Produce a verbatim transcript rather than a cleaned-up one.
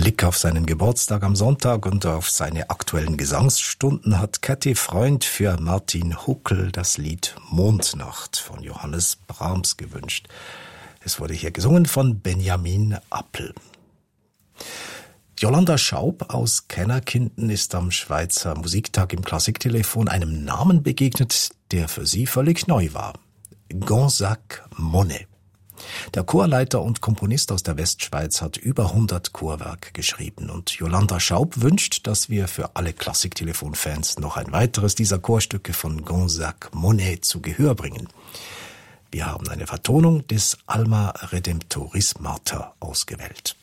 Blick auf seinen Geburtstag am Sonntag und auf seine aktuellen Gesangsstunden hat Käthi Freund für Martin Huckel das Lied Mondnacht von Johannes Brahms gewünscht. Es wurde hier gesungen von Benjamin Appel. Jolanda Schaub aus Kennerkinden ist am Schweizer Musiktag im Klassiktelefon einem Namen begegnet, der für sie völlig neu war. Gonzague Monet. Der Chorleiter und Komponist aus der Westschweiz hat über hundert Chorwerke geschrieben und Jolanda Schaub wünscht, dass wir für alle Klassiktelefonfans noch ein weiteres dieser Chorstücke von Gonzague Monet zu Gehör bringen. Wir haben eine Vertonung des Alma Redemptoris Mater ausgewählt.